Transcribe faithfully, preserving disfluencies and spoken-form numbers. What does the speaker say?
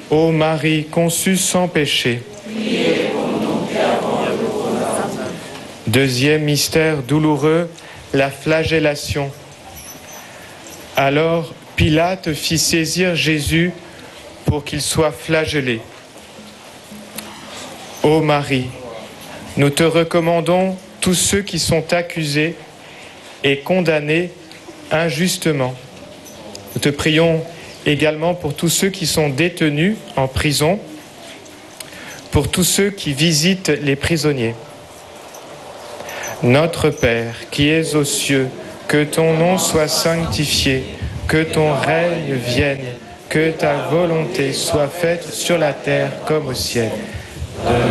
Ô Marie conçue sans péché. Deuxième mystère douloureux, la flagellation. Alors Pilate fit saisir Jésus pour qu'il soit flagellé. Ô Marie, nous te recommandons tous ceux qui sont accusés et condamnés injustement. Nous te prions également pour tous ceux qui sont détenus en prison, pour tous ceux qui visitent les prisonniers. Notre Père, qui es aux cieux, que ton nom soit sanctifié, que ton règne vienne, que ta volonté soit faite sur la terre comme au ciel.